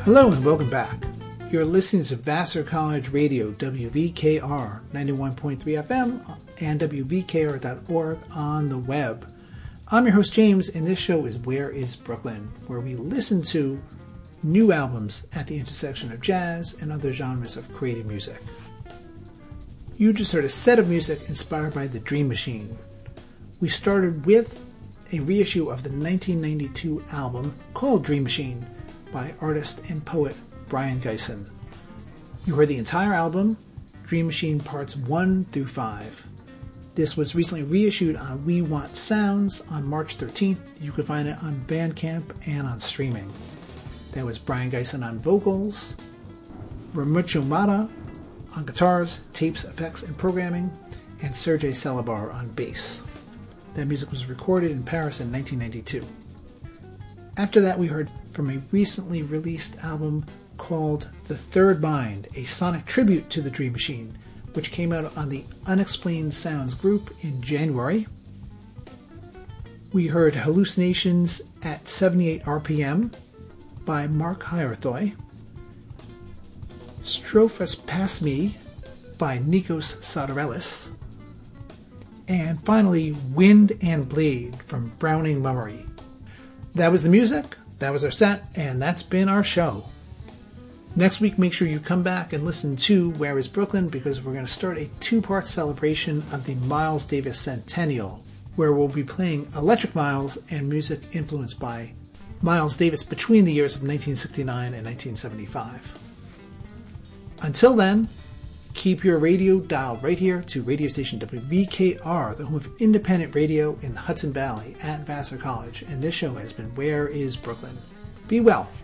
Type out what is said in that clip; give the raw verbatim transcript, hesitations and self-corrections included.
Hello and welcome back. You're listening to Vassar College Radio, W V K R ninety-one point three F M and W V K R dot org on the web. I'm your host James, and this show is Where is Brooklyn, where we listen to new albums at the intersection of jazz and other genres of creative music. You just heard a set of music inspired by the Dream Machine. We started with a reissue of the nineteen ninety-two album called Dream Machine by artist and poet Brian Gysin. You heard the entire album, Dream Machine Parts one through five. This was recently reissued on We Want Sounds on March thirteenth. You can find it on Bandcamp and on streaming. That was Brian Gysin on vocals, Ramucho Mata on guitars, tapes, effects, and programming, and Sergei Salabar on bass. That music was recorded in Paris in nineteen ninety-two. After that, we heard from a recently released album called The Third Mind, a sonic tribute to the Dream Machine, which came out on the Unexplained Sounds group in January. We heard Hallucinations at seventy-eight R P M by Mark Hierthoy, Strophas Pass Me by Nikos Soterelis, and finally Wind and Blade from Browning Mummery. That was the music, that was our set, and that's been our show. Next week, make sure you come back and listen to Where is Brooklyn, because we're going to start a two-part celebration of the Miles Davis Centennial, where we'll be playing Electric Miles and music influenced by Miles Davis between the years of nineteen sixty-nine and nineteen seventy-five. Until then, keep your radio dialed right here to radio station W V K R, the home of independent radio in the Hudson Valley at Vassar College, and this show has been Where is Brooklyn? Be well.